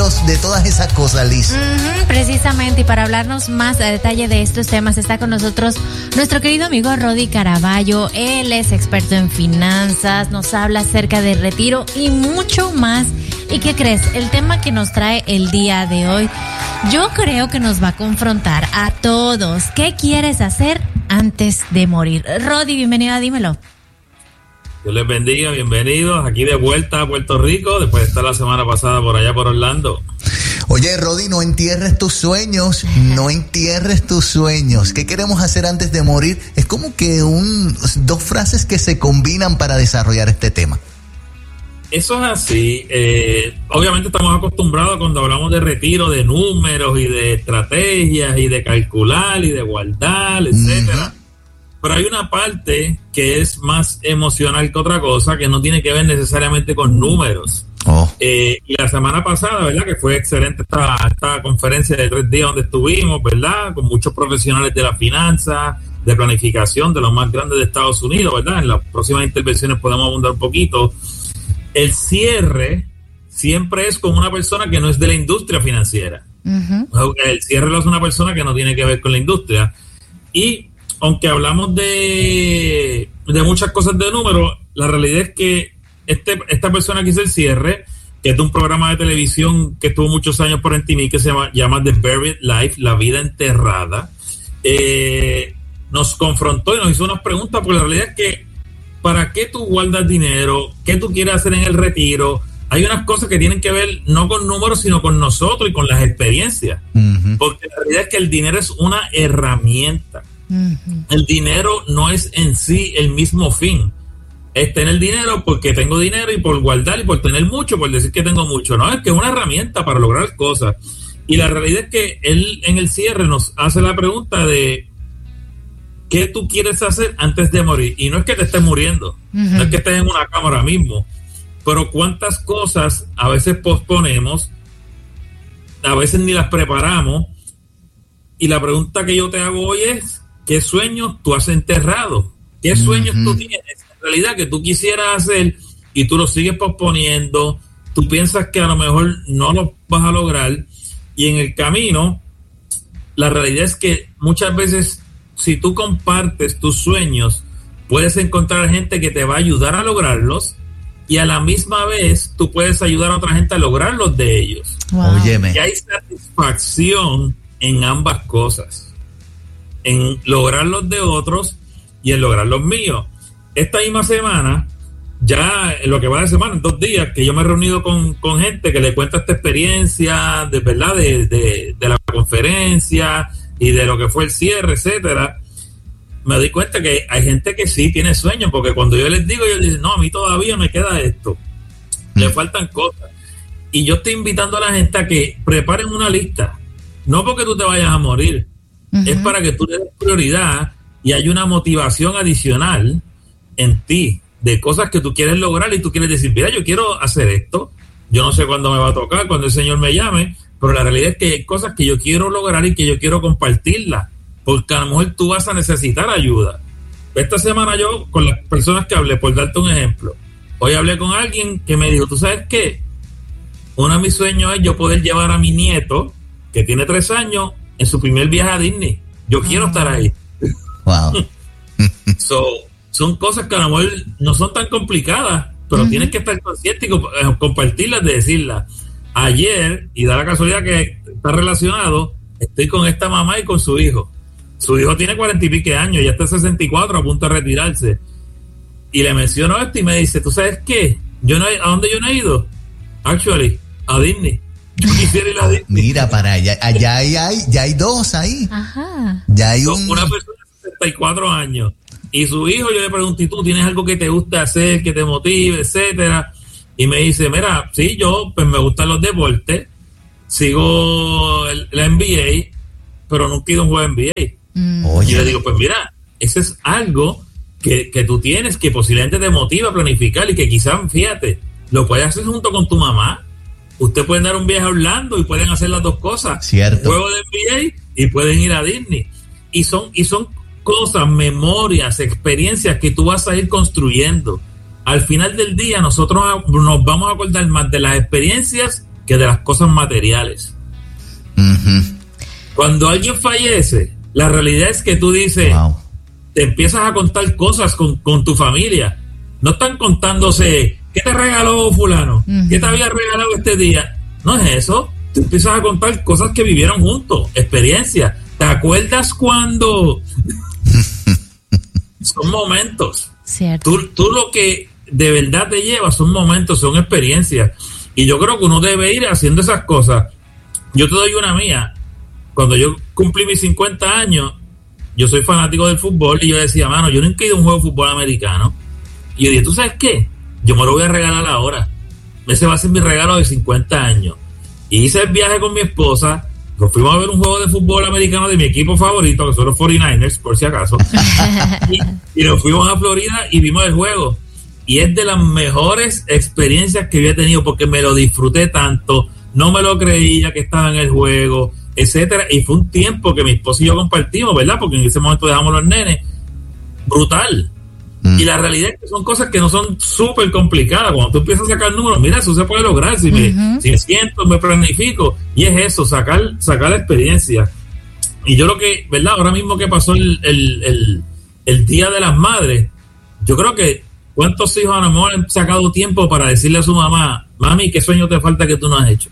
números, de todas esas cosas, Liz. Precisamente, y para hablarnos más a detalle de estos temas está con nosotros nuestro querido amigo Rodi Caraballo. Él es experto en finanzas, nos habla acerca de retiro y mucho más. ¿Y qué crees? El tema que nos trae el día de hoy, yo creo que nos va a confrontar a todos. ¿Qué quieres hacer antes de morir? Rodi, bienvenido a Dímelo. Dios les bendiga, bienvenidos aquí de vuelta a Puerto Rico, después de estar la semana pasada por allá por Orlando. Oye, Rodi, no entierres tus sueños, no entierres tus sueños. ¿Qué queremos hacer antes de morir? Es como que dos frases que se combinan para desarrollar este tema. Eso es así. Obviamente estamos acostumbrados cuando hablamos de retiro, de números y de estrategias y de calcular y de guardar, etcétera. Pero hay una parte que es más emocional que otra cosa, que no tiene que ver necesariamente con números. Y la semana pasada, ¿verdad? Que fue excelente esta conferencia de 3 días donde estuvimos, ¿verdad? Con muchos profesionales de la finanza, de planificación, de los más grandes de Estados Unidos, ¿verdad? En las próximas intervenciones podemos abundar un poquito. El cierre siempre es con una persona que no es de la industria financiera. El cierre lo hace una persona que no tiene que ver con la industria. Y aunque hablamos de muchas cosas de números, la realidad es que esta persona que hizo el cierre, que es de un programa de televisión que estuvo muchos años por MTV, que se llama The Buried Life, La Vida Enterrada, nos confrontó y nos hizo unas preguntas, porque la realidad es que ¿para qué tú guardas dinero? ¿Qué tú quieres hacer en el retiro? Hay unas cosas que tienen que ver no con números, sino con nosotros y con las experiencias. Porque la realidad es que el dinero es una herramienta. El dinero no es en sí el mismo fin. Es tener dinero porque tengo dinero y por guardar y por tener mucho, por decir que tengo mucho. No, es que es una herramienta para lograr cosas. Y la realidad es que él en el cierre nos hace la pregunta de ¿qué tú quieres hacer antes de morir? Y no es que te estés muriendo, no es que estés en una cama ahora mismo, pero cuántas cosas a veces posponemos, a veces ni las preparamos. Y la pregunta que yo te hago hoy es, ¿qué sueños tú has enterrado? ¿Qué sueños tú tienes en realidad que tú quisieras hacer y tú los sigues posponiendo? Tú piensas que a lo mejor no los vas a lograr, y en el camino la realidad es que muchas veces, si tú compartes tus sueños, puedes encontrar gente que te va a ayudar a lograrlos, y a la misma vez tú puedes ayudar a otra gente a lograr los de ellos. Óyeme. Y hay satisfacción en ambas cosas, en lograr los de otros y en lograr los míos. Esta misma semana, ya en lo que va de semana, en 2 días, que yo me he reunido con gente que le cuenta esta experiencia de verdad de la conferencia y de lo que fue el cierre, etcétera. Me doy cuenta que hay gente que sí tiene sueños, porque cuando yo les digo, ellos dicen, no, a mí todavía me queda esto, le faltan cosas. Y yo estoy invitando a la gente a que preparen una lista, no porque tú te vayas a morir, es para que tú le des prioridad y hay una motivación adicional en ti de cosas que tú quieres lograr, y tú quieres decir, mira, yo quiero hacer esto, yo no sé cuándo me va a tocar, cuando el Señor me llame, pero la realidad es que hay cosas que yo quiero lograr y que yo quiero compartirlas, porque a lo mejor tú vas a necesitar ayuda. Esta semana yo, con las personas que hablé, por darte un ejemplo, hoy hablé con alguien que me dijo, ¿tú sabes qué? Uno de mis sueños es yo poder llevar a mi nieto, que tiene 3 años, en su primer viaje a Disney. Yo quiero estar ahí. Wow. Son cosas que a lo mejor no son tan complicadas, pero tienes que estar consciente y compartirlas, de decirlas. Ayer, y da la casualidad que está relacionado, estoy con esta mamá y con su hijo. Su hijo tiene 40 y pico años, ya está 64, a punto de retirarse. Y le menciono esto y me dice, ¿tú sabes qué? ¿A dónde yo no he ido? Actually, a Disney. Yo quisiera ir a Disney. Mira para allá, ya hay 2 ahí. Ajá. Ya hay una persona de 64 años. Y su hijo, yo le pregunté, ¿tú tienes algo que te guste hacer, que te motive, etcétera? Y me dice, mira, sí, yo pues me gustan los deportes, sigo la NBA, pero nunca he ido a un juego de NBA. Y yo le digo, pues mira, ese es algo que tú tienes, que posiblemente te motiva a planificar, y que quizás, fíjate, lo puedes hacer junto con tu mamá. Usted pueden dar un viaje a Orlando y pueden hacer las 2 cosas. Cierto. Juego de NBA y pueden ir a Disney. Y son cosas, memorias, experiencias que tú vas a ir construyendo. Al final del día nosotros nos vamos a acordar más de las experiencias que de las cosas materiales. Cuando alguien fallece, la realidad es que tú dices, te empiezas a contar cosas con tu familia. No están contándose, ¿qué te regaló fulano? ¿Qué te había regalado este día? No es eso. Tú empiezas a contar cosas que vivieron juntos, experiencias. ¿Te acuerdas cuando? Son momentos. Cierto. Tú lo que de verdad te llevas son momentos, son experiencias. Y yo creo que uno debe ir haciendo esas cosas. Yo te doy una mía. Cuando yo cumplí mis 50 años, yo soy fanático del fútbol y yo decía, mano, yo nunca he ido a un juego de fútbol americano. Y yo dije, ¿tú sabes qué? Yo me lo voy a regalar ahora. Ese va a ser mi regalo de 50 años. Y hice el viaje con mi esposa. Nos fuimos a ver un juego de fútbol americano de mi equipo favorito, que son los 49ers, por si acaso. y nos fuimos a Florida y vimos el juego. Y es de las mejores experiencias que había tenido porque me lo disfruté tanto. No me lo creía que estaba en el juego, etcétera. Y fue un tiempo que mi esposa y yo compartimos, ¿verdad? Porque en ese momento dejamos los nenes. Brutal. Y la realidad es que son cosas que no son súper complicadas. Cuando tú empiezas a sacar números, mira, eso se puede lograr. Si me siento, me planifico. Y es eso, sacar la experiencia. Y yo creo que, ¿verdad? Ahora mismo que pasó el Día de las Madres, yo creo que ¿cuántos hijos a lo mejor han sacado tiempo para decirle a su mamá, mami, qué sueño te falta que tú no has hecho?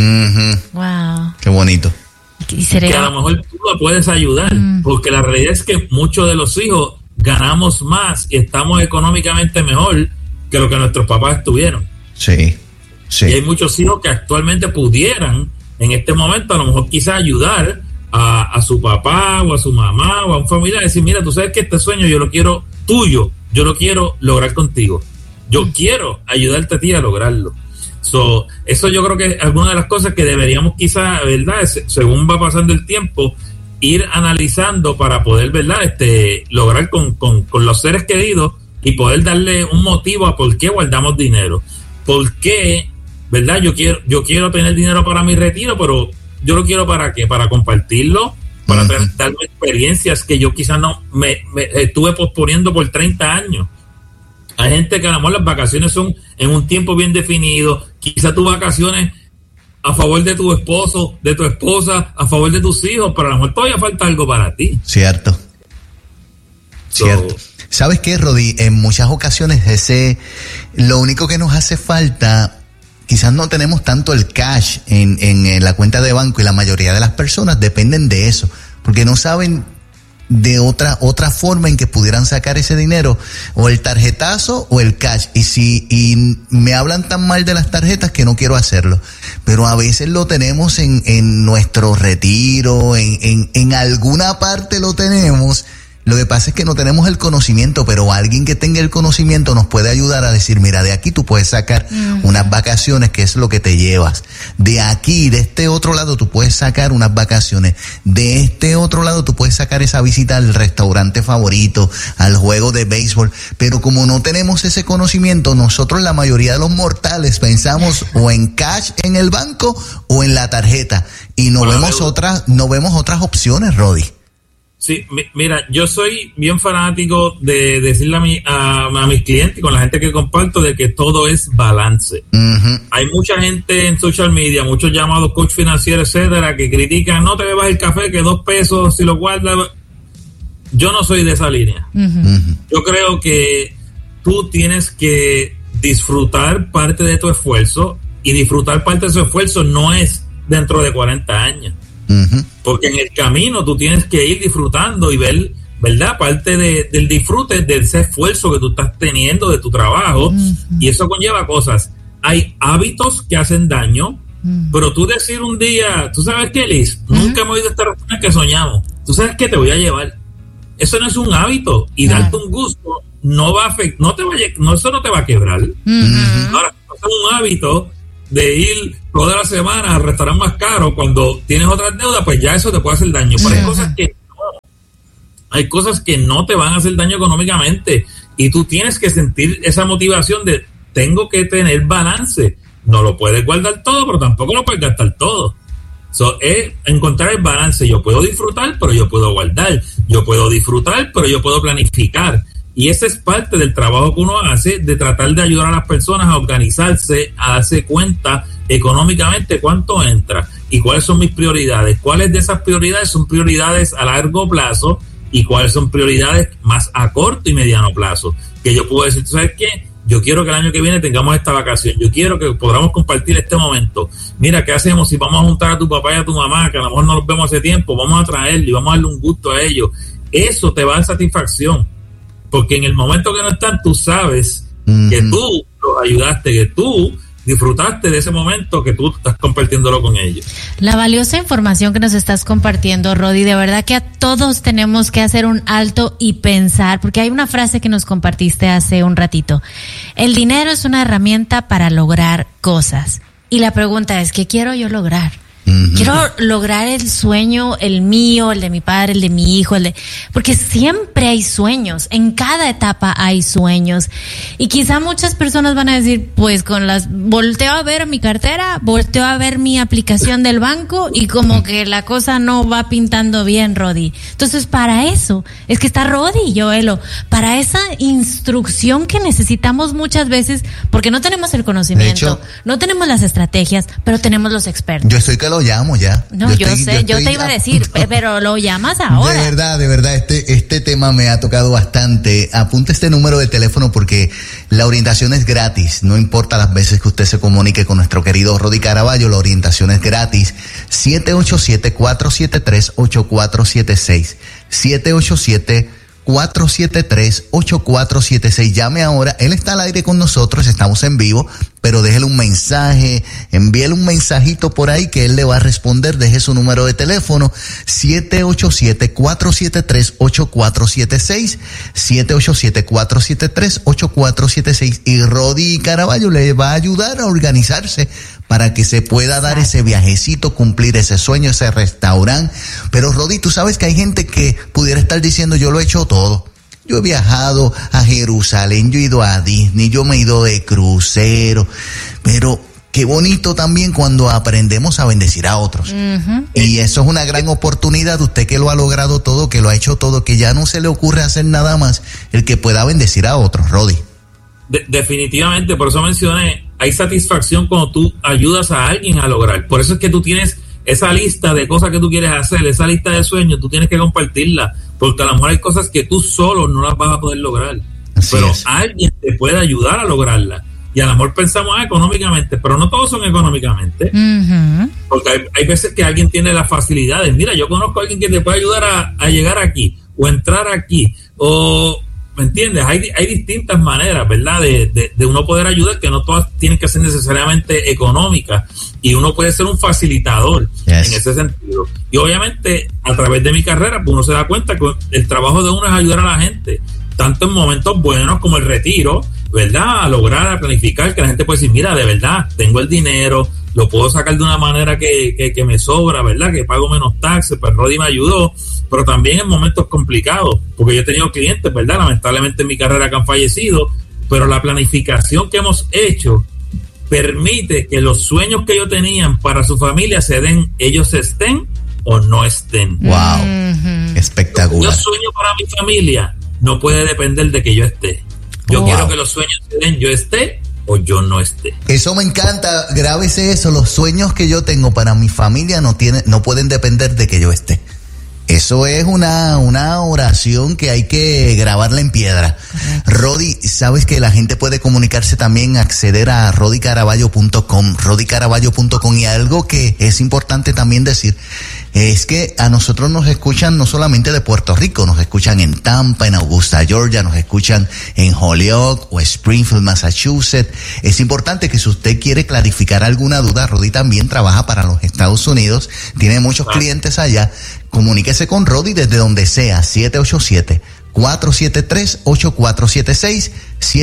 Wow. Qué bonito. Que a lo mejor tú la puedes ayudar. Porque la realidad es que muchos de los hijos ganamos más y estamos económicamente mejor que lo que nuestros papás estuvieron. Sí. Y hay muchos hijos que actualmente pudieran en este momento a lo mejor quizás ayudar a su papá o a su mamá o a un familiar, decir, mira, tú sabes que este sueño yo lo quiero tuyo, yo lo quiero lograr contigo, yo quiero ayudarte a ti a lograrlo. Eso yo creo que es alguna de las cosas que deberíamos quizás, ¿verdad? Según va pasando el tiempo, ir analizando para poder, ¿verdad? Lograr con los seres queridos y poder darle un motivo a por qué guardamos dinero. ¿Por qué, verdad? Yo quiero tener dinero para mi retiro, pero yo lo quiero ¿para qué? Para compartirlo, para darme experiencias que yo quizás no me estuve posponiendo por 30 años. Hay gente que a lo mejor las vacaciones son en un tiempo bien definido, quizás tus vacaciones a favor de tu esposo, de tu esposa, a favor de tus hijos, pero a lo mejor todavía falta algo para ti. Cierto. ¿Sabes qué, Rodi? En muchas ocasiones lo único que nos hace falta, quizás no tenemos tanto el cash en la cuenta de banco y la mayoría de las personas dependen de eso, porque no saben de otra forma en que pudieran sacar ese dinero, o el tarjetazo o el cash, y me hablan tan mal de las tarjetas que no quiero hacerlo, pero a veces lo tenemos en nuestro retiro, en alguna parte lo tenemos. Lo que pasa es que no tenemos el conocimiento, pero alguien que tenga el conocimiento nos puede ayudar a decir, mira, de aquí tú puedes sacar unas vacaciones, que es lo que te llevas. De aquí, de este otro lado, tú puedes sacar unas vacaciones. De este otro lado, tú puedes sacar esa visita al restaurante favorito, al juego de béisbol. Pero como no tenemos ese conocimiento, nosotros, la mayoría de los mortales, pensamos o en cash en el banco o en la tarjeta. Y no vemos otras opciones, Rodi. Sí, mira, yo soy bien fanático de decirle a mis clientes y con la gente que comparto de que todo es balance. Hay mucha gente en social media, muchos llamados coach financieros, etcétera, que critican, no te bebas el café, que $2 si lo guardas. Yo no soy de esa línea. Yo creo que tú tienes que disfrutar parte de tu esfuerzo, y disfrutar parte de su esfuerzo no es dentro de 40 años. Porque en el camino tú tienes que ir disfrutando y ver, ¿verdad? Parte del disfrute de ese esfuerzo que tú estás teniendo de tu trabajo, y eso conlleva cosas. Hay hábitos que hacen daño, pero tú decir un día, ¿tú sabes qué, Liz? Nunca hemos ido a esta reunión que soñamos. ¿Tú sabes qué? Te voy a llevar. Eso no es un hábito, y darte un gusto no va a afectar, eso no te va a quebrar. Ahora, es un hábito de ir toda la semana al restaurante más caro cuando tienes otras deudas, pues ya eso te puede hacer daño. Pero hay cosas que no te van a hacer daño económicamente, y tú tienes que sentir esa motivación de tengo que tener balance. No lo puedes guardar todo, pero tampoco lo puedes gastar todo. Es encontrar el balance. Yo puedo disfrutar, pero yo puedo guardar. Yo puedo disfrutar, pero yo puedo planificar. Y ese es parte del trabajo que uno hace, de tratar de ayudar a las personas a organizarse, a darse cuenta económicamente cuánto entra y cuáles son mis prioridades. ¿Cuáles de esas prioridades son prioridades a largo plazo y cuáles son prioridades más a corto y mediano plazo? Que yo puedo decir, ¿tú sabes qué? Yo quiero que el año que viene tengamos esta vacación. Yo quiero que podamos compartir este momento. Mira, ¿qué hacemos si vamos a juntar a tu papá y a tu mamá, que a lo mejor no los vemos hace tiempo? Vamos a traerle y vamos a darle un gusto a ellos. Eso te va a dar satisfacción. Porque en el momento que no están, tú sabes que tú los ayudaste, que tú disfrutaste de ese momento, que tú estás compartiéndolo con ellos. La valiosa información que nos estás compartiendo, Rodi, de verdad que a todos tenemos que hacer un alto y pensar, porque hay una frase que nos compartiste hace un ratito. El dinero es una herramienta para lograr cosas. Y la pregunta es, ¿qué quiero yo lograr? Quiero lograr el sueño, el mío, el de mi padre, el de mi hijo, porque siempre hay sueños, en cada etapa hay sueños. Y quizá muchas personas van a decir, pues volteo a ver mi cartera, volteo a ver mi aplicación del banco y como que la cosa no va pintando bien, Rodi. Entonces, para eso es que está Rodi y Joelo, para esa instrucción que necesitamos muchas veces, porque no tenemos el conocimiento, hecho, no tenemos las estrategias, pero tenemos los expertos. Yo estoy que lo llamo ya. No, yo te iba a decir, pero lo llamas ahora. De verdad, este tema me ha tocado bastante. Apunta este número de teléfono porque la orientación es gratis. No importa las veces que usted se comunique con nuestro querido Rodi Caraballo, la orientación es gratis. 787-473-8476. 787-473-8476. Llame ahora. Él está al aire con nosotros, estamos en vivo, pero déjele un mensaje, envíele un mensajito por ahí que él le va a responder. Deje su número de teléfono, 787-473-8476, 787-473-8476, y Rodi Caraballo le va a ayudar a organizarse para que se pueda dar ese viajecito, cumplir ese sueño, ese restaurante. Pero Rodi, tú sabes que hay gente que pudiera estar diciendo, yo lo he hecho todo. Yo he viajado a Jerusalén, yo he ido a Disney, yo me he ido de crucero, pero qué bonito también cuando aprendemos a bendecir a otros. Y eso es una gran oportunidad, usted que lo ha logrado todo, que lo ha hecho todo, que ya no se le ocurre hacer nada más, el que pueda bendecir a otros, Rodi. Definitivamente, por eso mencioné, hay satisfacción cuando tú ayudas a alguien a lograr. Por eso es que tú tienes esa lista de cosas que tú quieres hacer, esa lista de sueños, tú tienes que compartirla, porque a lo mejor hay cosas que tú solo no las vas a poder lograr. Pero alguien te puede ayudar a lograrla. Y a lo mejor pensamos económicamente, pero no todos son económicamente. Porque hay veces que alguien tiene las facilidades. Mira, yo conozco a alguien que te puede ayudar a llegar aquí, o entrar aquí, o... ¿Me entiendes? Hay distintas maneras, ¿verdad? De uno poder ayudar, que no todas tienen que ser necesariamente económicas, y uno puede ser un facilitador en ese sentido. Y obviamente, a través de mi carrera, pues uno se da cuenta que el trabajo de uno es ayudar a la gente, tanto en momentos buenos como el retiro, ¿verdad? A lograr, a planificar, que la gente puede decir, mira, de verdad, tengo el dinero, lo puedo sacar de una manera que me sobra, ¿verdad? Que pago menos taxes, pues Rodi me ayudó. Pero también en momentos complicados, porque yo he tenido clientes, ¿verdad? Lamentablemente en mi carrera que han fallecido, pero la planificación que hemos hecho permite que los sueños que ellos tenían para su familia se den, ellos estén o no estén. ¡Wow! Espectacular. Yo sueño para mi familia, no puede depender de que yo esté. Yo quiero que los sueños se den, yo esté o yo no esté. Eso me encanta, grábese eso, los sueños que yo tengo para mi familia no pueden depender de que yo esté. Eso es una oración que hay que grabarla en piedra. Rodi, sabes que la gente puede comunicarse también, acceder a rodicaraballo.com, rodicaraballo.com, y algo que es importante también decir es que a nosotros nos escuchan no solamente de Puerto Rico, nos escuchan en Tampa, en Augusta, Georgia, nos escuchan en Holyoke o Springfield, Massachusetts. Es importante que si usted quiere clarificar alguna duda, Rodi también trabaja para los Estados Unidos, tiene muchos clientes allá. Comuníquese con Rodi desde donde sea, 787-473-8476,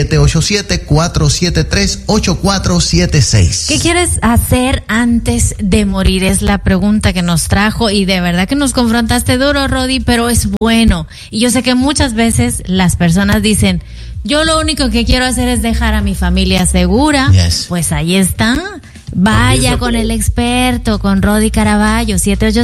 787-473-8476. ¿Qué quieres hacer antes de morir? Es la pregunta que nos trajo, y de verdad que nos confrontaste duro, Rodi, pero es bueno. Y yo sé que muchas veces las personas dicen, yo lo único que quiero hacer es dejar a mi familia segura. Pues ahí está. Vaya con el experto, con Rody Caraballo,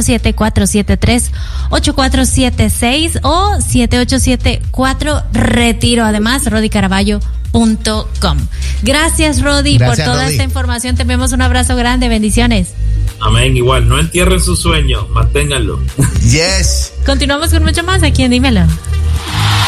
787-473-8476 o 787-4Retiro. Además, RodyCaraballo.com. Gracias, Rody, por toda esta información. Te enviamos un abrazo grande, bendiciones. Amén, igual, no entierren sus sueños, manténganlo. Yes. Continuamos con mucho más aquí en Dímelo.